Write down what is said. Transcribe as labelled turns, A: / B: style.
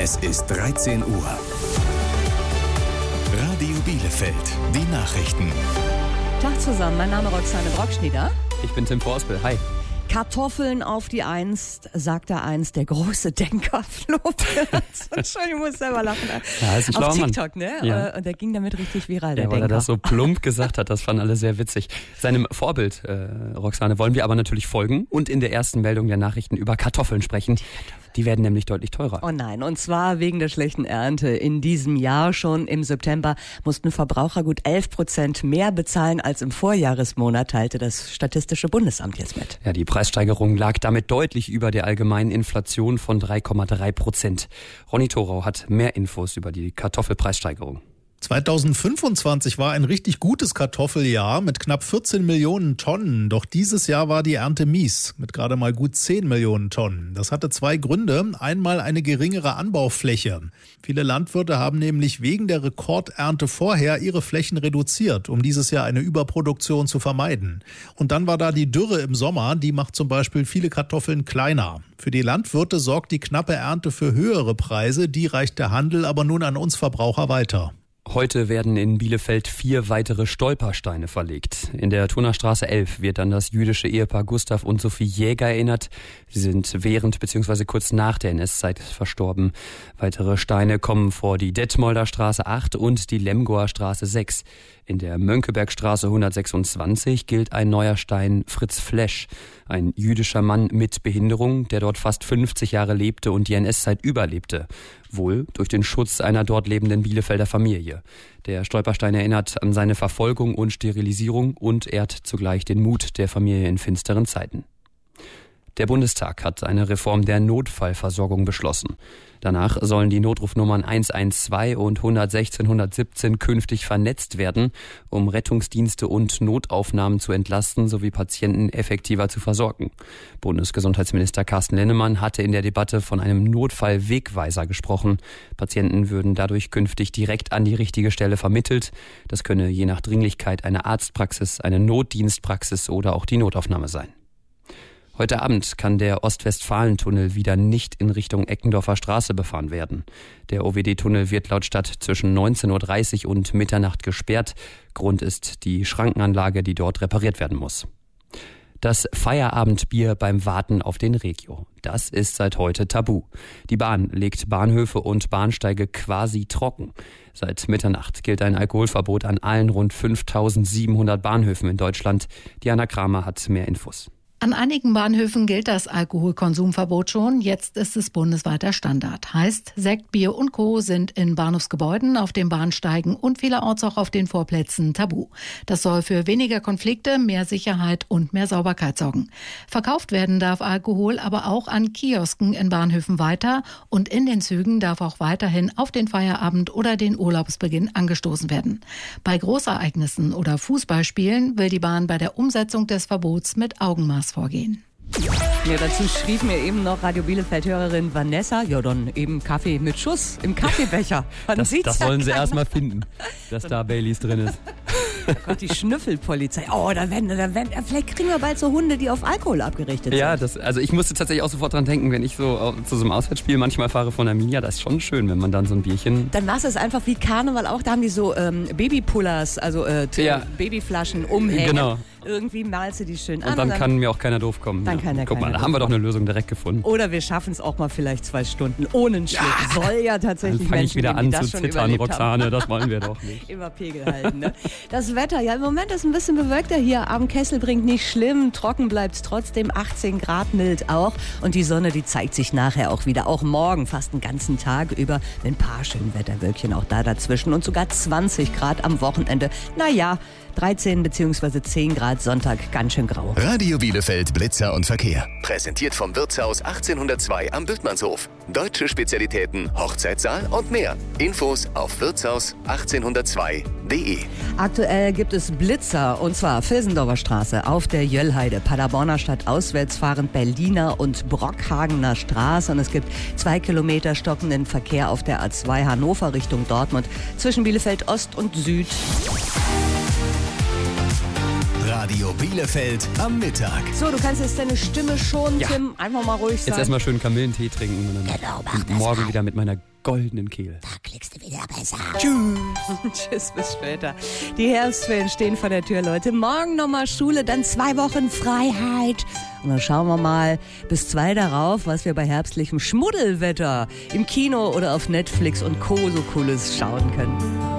A: Es ist 13 Uhr. Radio Bielefeld, die Nachrichten.
B: Tag zusammen, mein Name ist Roxane Brockschnieder.
C: Ich bin Tim Vorspel, hi.
B: Kartoffeln auf die Eins, sagt der der große Denker Flo Pirz. Entschuldigung, ich muss selber lachen.
C: Ja, ist ein schlauer
B: auf TikTok,
C: Mann.
B: ne?
C: Ja.
B: Und der ging damit richtig viral,
C: der
B: Denker.
C: Weil er das so plump gesagt hat, das fanden alle sehr witzig. Seinem Vorbild, Roxane, wollen wir aber natürlich folgen und in der ersten Meldung der Nachrichten über Kartoffeln sprechen. Die werden nämlich deutlich teurer.
B: Oh nein, und zwar wegen der schlechten Ernte. In diesem Jahr schon im September mussten Verbraucher gut 11% mehr bezahlen als im Vorjahresmonat, teilte das Statistische Bundesamt jetzt mit.
C: Ja, die Preissteigerung lag damit deutlich über der allgemeinen Inflation von 3,3%. Ronny Thorau hat mehr Infos über die Kartoffelpreissteigerung.
D: 2025 war ein richtig gutes Kartoffeljahr mit knapp 14 Millionen Tonnen. Doch dieses Jahr war die Ernte mies mit gerade mal gut 10 Millionen Tonnen. Das hatte zwei Gründe. Einmal eine geringere Anbaufläche. Viele Landwirte haben nämlich wegen der Rekordernte vorher ihre Flächen reduziert, um dieses Jahr eine Überproduktion zu vermeiden. Und dann war da die Dürre im Sommer. Die macht zum Beispiel viele Kartoffeln kleiner. Für die Landwirte sorgt die knappe Ernte für höhere Preise. Die reicht der Handel aber nun an uns Verbraucher weiter.
C: Heute werden in Bielefeld 4 weitere Stolpersteine verlegt. In der Turnerstraße 11 wird an das jüdische Ehepaar Gustav und Sophie Jäger erinnert. Sie sind während bzw. kurz nach der NS-Zeit verstorben. Weitere Steine kommen vor die Detmolder Straße 8 und die Lemgoer Straße 6. In der Mönckebergstraße 126 gilt ein neuer Stein Fritz Flesch, ein jüdischer Mann mit Behinderung, der dort fast 50 Jahre lebte und die NS-Zeit überlebte. Wohl durch den Schutz einer dort lebenden Bielefelder Familie. Der Stolperstein erinnert an seine Verfolgung und Sterilisierung und ehrt zugleich den Mut der Familie in finsteren Zeiten. Der Bundestag hat eine Reform der Notfallversorgung beschlossen. Danach sollen die Notrufnummern 112 und 116 117 künftig vernetzt werden, um Rettungsdienste und Notaufnahmen zu entlasten sowie Patienten effektiver zu versorgen. Bundesgesundheitsminister Carsten Linnemann hatte in der Debatte von einem Notfallwegweiser gesprochen. Patienten würden dadurch künftig direkt an die richtige Stelle vermittelt. Das könne je nach Dringlichkeit eine Arztpraxis, eine Notdienstpraxis oder auch die Notaufnahme sein. Heute Abend kann der Ostwestfalen-Tunnel wieder nicht in Richtung Eckendorfer Straße befahren werden. Der OWD-Tunnel wird laut Stadt zwischen 19.30 Uhr und Mitternacht gesperrt. Grund ist die Schrankenanlage, die dort repariert werden muss. Das Feierabendbier beim Warten auf den Regio. Das ist seit heute tabu. Die Bahn legt Bahnhöfe und Bahnsteige quasi trocken. Seit Mitternacht gilt ein Alkoholverbot an allen rund 5.700 Bahnhöfen in Deutschland. Diana Kramer hat mehr Infos.
E: An einigen Bahnhöfen gilt das Alkoholkonsumverbot schon. Jetzt ist es bundesweiter Standard. Heißt, Sekt, Bier und Co. sind in Bahnhofsgebäuden, auf den Bahnsteigen und vielerorts auch auf den Vorplätzen tabu. Das soll für weniger Konflikte, mehr Sicherheit und mehr Sauberkeit sorgen. Verkauft werden darf Alkohol aber auch an Kiosken in Bahnhöfen weiter. Und in den Zügen darf auch weiterhin auf den Feierabend oder den Urlaubsbeginn angestoßen werden. Bei Großereignissen oder Fußballspielen will die Bahn bei der Umsetzung des Verbots mit Augenmaß vorgehen.
B: Ja, dazu schrieb mir eben noch Radio Bielefeld-Hörerin Vanessa, ja dann eben Kaffee mit Schuss im Kaffeebecher.
C: Das wollen sie erst mal finden, dass da Baileys drin ist.
B: Oh Gott, die Schnüffelpolizei. Oh, vielleicht kriegen wir bald so Hunde, die auf Alkohol abgerichtet sind.
C: Ja, also ich musste tatsächlich auch sofort dran denken, wenn ich so zu so einem Auswärtsspiel manchmal fahre von Arminia, das ist schon schön, wenn man dann so ein Bierchen...
B: Dann machst du es einfach wie Karneval auch, da haben die so Babypullers, also Babyflaschen umhängen. Genau. Irgendwie malst du die schön an.
C: Und dann kann mir auch keiner doof kommen.
B: Dann kann
C: Guck mal, da haben wir doch eine Lösung direkt gefunden.
B: Oder wir schaffen es auch mal vielleicht 2 Stunden ohne einen Schluck. Ja. Soll ja tatsächlich
C: dann Menschen
B: wieder
C: an zu zittern, Roxane, das wollen wir doch nicht.
B: Immer Pegel halten, ne? Das Wetter, ja im Moment ist ein bisschen bewölkter hier. Am Kessel bringt nicht schlimm, trocken bleibt es trotzdem, 18 Grad mild auch. Und die Sonne, die zeigt sich nachher auch wieder. Auch morgen fast den ganzen Tag über. Ein paar schöne Wetterwölkchen auch da dazwischen. Und sogar 20 Grad am Wochenende. Naja, 13 bzw. 10 Grad Sonntag, ganz schön grau.
A: Radio Bielefeld Blitzer und Verkehr. Präsentiert vom Wirtshaus 1802 am Bültmannshof. Deutsche Spezialitäten, Hochzeitssaal und mehr. Infos auf wirtshaus1802.de.
B: Aktuell gibt es Blitzer, und zwar Vilsendorfer Straße auf der Jöllheide, Paderborner Stadt auswärts fahrend Berliner und Brockhagener Straße. Und es gibt 2 Kilometer stockenden Verkehr auf der A2 Hannover Richtung Dortmund zwischen Bielefeld Ost und Süd.
A: Radio Bielefeld am Mittag.
B: So, du kannst jetzt deine Stimme schonen,
C: Ja.
B: Tim. Einfach mal ruhig sein.
C: Jetzt erstmal schön Kamillentee trinken und dann
B: Genau, mach das
C: morgen
B: mal.
C: wieder mit meiner goldenen Kehle.
B: Da klickst du wieder besser. Tschüss. Tschüss, bis später. Die Herbstferien stehen vor der Tür, Leute. Morgen nochmal Schule, dann 2 Wochen Freiheit. Und dann schauen wir mal bis 2 darauf, was wir bei herbstlichem Schmuddelwetter im Kino oder auf Netflix und Co. so Cooles schauen können.